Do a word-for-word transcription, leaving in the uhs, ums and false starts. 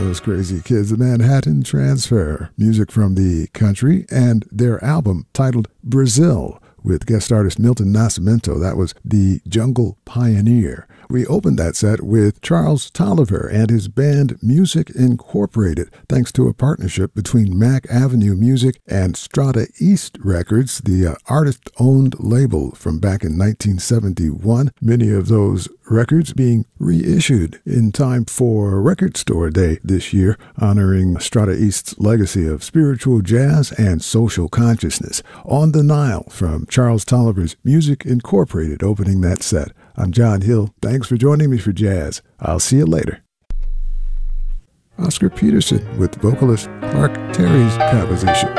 Those Crazy Kids, the Manhattan Transfer, music from the country, and their album titled Brazil, with guest artist Milton Nascimento. That was The Jungle Pioneer. We opened that set with Charles Tolliver and his band Music Incorporated, thanks to a partnership between Mack Avenue Music and Strata East Records, the uh, artist-owned label from back in nineteen seventy-one. Many of those records being reissued in time for Record Store Day this year, honoring Strata East's legacy of spiritual jazz and social consciousness. On the Nile from Charles Tolliver's Music Incorporated, opening that set. I'm John Hill. Thanks for joining me for Jazz. I'll see you later. Oscar Peterson with vocalist Clark Terry's composition.